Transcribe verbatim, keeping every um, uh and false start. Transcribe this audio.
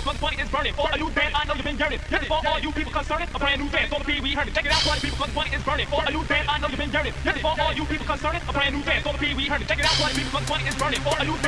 cause the money is burning. For a new band, I know you've been yearning. This is for all you people concerning a brand new band. So the Pee Wee Herman. Check it out, party people, cause the money is burning. For a new band, I know you've been yearning. This is for all you people concerning a brand new band. So the Pee Wee Herman. Check it out, party people, cause the money is burning. For a new band.